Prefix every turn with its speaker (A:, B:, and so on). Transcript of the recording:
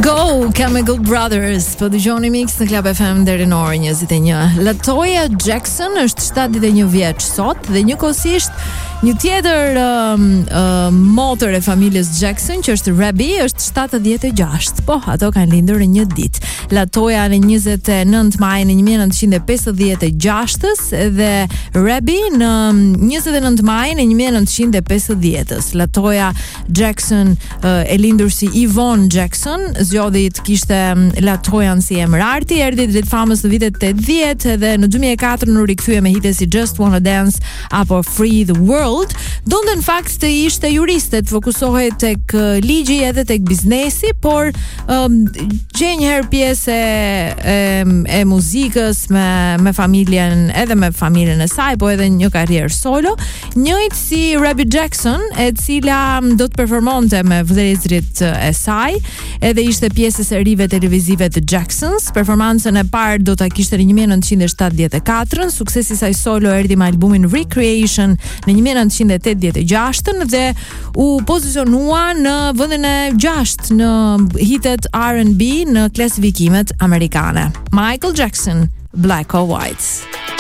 A: Go, Chemical Brothers. Po dëgjoni Mix në Club FM deri në orën 21. Latoya Jackson është 71 vjeç sot dhe njëkohësisht një tjetër motër e familjes Jackson, që është Rebbie, është 76. Po, ato kanë lindur në një ditë. Latoya në 29 maj në 1956 dhe Rebbie në 29 maj në 1950. Latoya Jackson e lindur si Yvonne Jackson, zgjodhi të kishte Latoyan si emër arti, erdhi drejt famës në vitet 80 dhe në 2004 u rikthye me hite si Just Wanna Dance apo Free the World. Donte në fakt të ishte juriste, të fokusohej tek ligji edhe tek biznesi, por gjej një herë pjesë e muzikës me familjen, edhe me familjen e saj, po edhe një karrierë solo, njëjtë si Rebbie Jackson, e cila do të performonte me vëllezërit e saj, edhe ishte pjesë e serive televizive të Jacksons. Performancën e parë do ta kishte në 1974, suksesi i saj solo erdhi me albumin Recreation në 1986 dhe u pozicionua në vendin e 6 në hitet R&B në klasifikimet amerikane. Michael Jackson, Black or White.